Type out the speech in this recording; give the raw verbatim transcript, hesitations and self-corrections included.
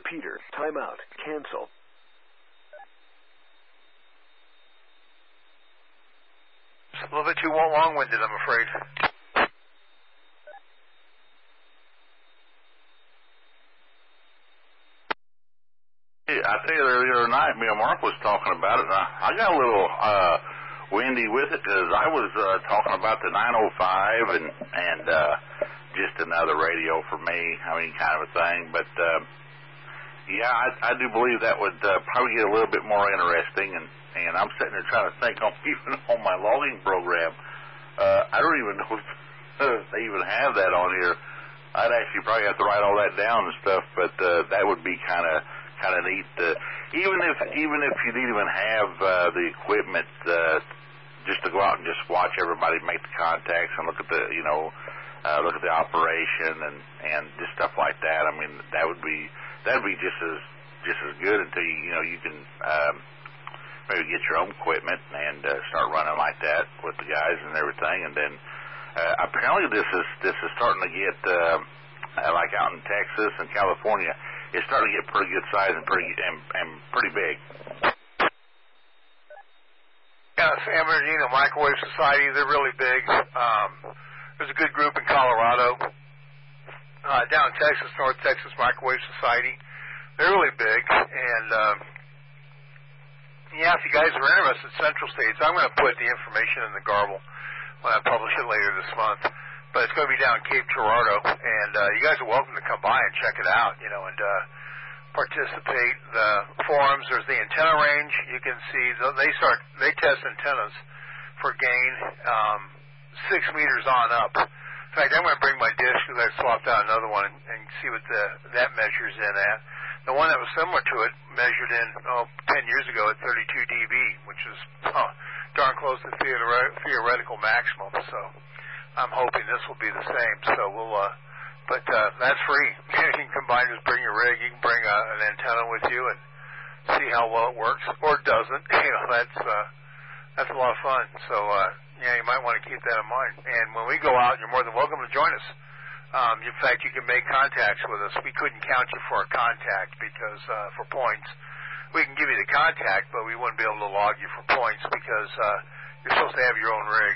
Repeater. Timeout. Cancel. It's a little bit too long-winded, I'm afraid. Hey, I tell you, the other night, me and Mark was talking about it, and I, I got a little uh, windy with it because I was uh, talking about the nine oh five and, and uh, just another radio for me, I mean, kind of a thing. But, uh, yeah, I, I do believe that would uh, probably get a little bit more interesting, and, and I'm sitting there trying to think on even on my logging program. Uh, I don't even know if they even have that on here. I'd actually probably have to write all that down and stuff, but uh, that would be kind of kind of neat. Uh, even if even if you didn't even have uh, the equipment, uh, just to go out and just watch everybody make the contacts and look at the you know uh, look at the operation and and just stuff like that. I mean, that would be that would be just as just as good until you you know you can um, maybe get your own equipment and uh, start running like that with the guys and everything. And then uh, apparently this is this is starting to get uh, uh, like out in Texas and California. It's starting to get pretty good size and pretty and, and pretty big. Yeah, San Bernardino Microwave Society, they're really big. Um, there's a good group in Colorado. Uh, down in Texas, North Texas Microwave Society, they're really big. And, um, yeah, if you guys are interested in Central States, I'm going to put the information in the Garble when I publish it later this month. But it's going to be down in Cape Girardeau, and uh, you guys are welcome to come by and check it out, you know, and uh, participate. The forums, there's the antenna range. You can see they start they test antennas for gain um, six meters on up. In fact, I'm going to bring my dish because I swapped out another one and, and see what the, that measures in at. The one that was similar to it measured in oh, ten years ago at thirty-two D B, which is oh, darn close to theoret- theoretical maximum. So I'm hoping this will be the same. So we'll, uh, but uh, that's free. You can combine, just bring your rig. You can bring a, an antenna with you and see how well it works, or it doesn't. You know, that's uh, that's a lot of fun. So uh, yeah, you might want to keep that in mind. And when we go out, you're more than welcome to join us. Um, in fact, you can make contacts with us. We couldn't count you for a contact because uh, for points. We can give you the contact, but we wouldn't be able to log you for points because uh, you're supposed to have your own rig.